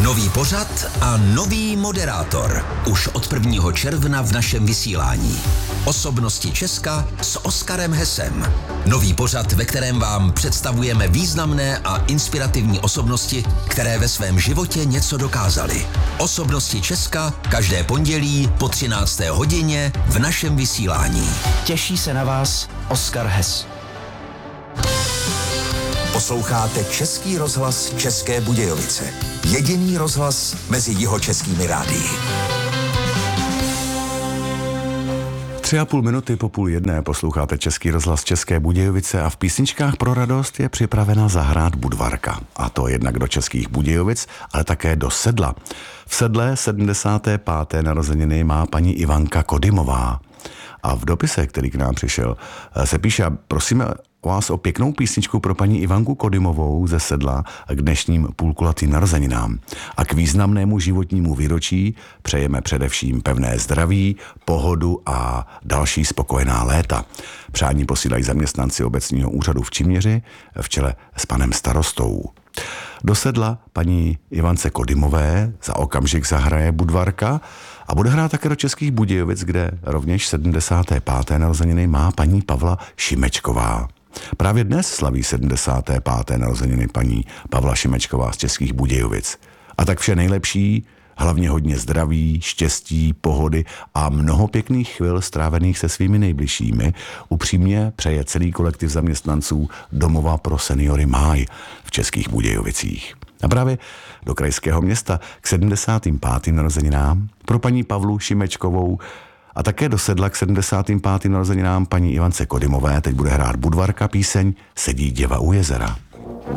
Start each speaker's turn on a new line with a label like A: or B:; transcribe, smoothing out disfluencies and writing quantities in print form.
A: Nový pořad a nový moderátor. Už od 1. června v našem vysílání. Osobnosti Česka s Oskarem Hessem. Nový pořad, ve kterém vám představujeme významné a inspirativní osobnosti, které ve svém životě něco dokázaly. Osobnosti Česka každé pondělí po 13. hodině v našem vysílání.
B: Těší se na vás Oskar Hess.
A: Posloucháte Český rozhlas České Budějovice. Jediný rozhlas mezi jihočeskými rádii.
C: 3,5 minuty po 12:30 posloucháte Český rozhlas České Budějovice a v písničkách pro radost je připravena zahrát Budvarka. A to jednak do Českých Budějovic, ale také do Sedla. V Sedle 75. narozeniny má paní Ivanka Kodymová. A v dopise, který k nám přišel, se píše: prosíme vás o pěknou písničku pro paní Ivanku Kodymovou ze Sedla k dnešním půlkulatým narozeninám. A k významnému životnímu výročí přejeme především pevné zdraví, pohodu a další spokojená léta. Přání posílají zaměstnanci obecního úřadu v Čimněři v čele s panem starostou. Do Sedla paní Ivance Kodymové za okamžik zahraje Budvarka a bude hrát také do Českých Budějovic, kde rovněž 75. narozeniny má paní Pavla Šimečková. Právě dnes slaví 75. narozeniny paní Pavla Šimečková z Českých Budějovic. A tak vše nejlepší, hlavně hodně zdraví, štěstí, pohody a mnoho pěkných chvil strávených se svými nejbližšími upřímně přeje celý kolektiv zaměstnanců Domova pro seniory Máj v Českých Budějovicích. A právě do krajského města k 75. narozeninám pro paní Pavlu Šimečkovou a také do Sedla k 75. narozeninám paní Ivance Kodymové teď bude hrát Budvarka píseň Sedí děva u jezera.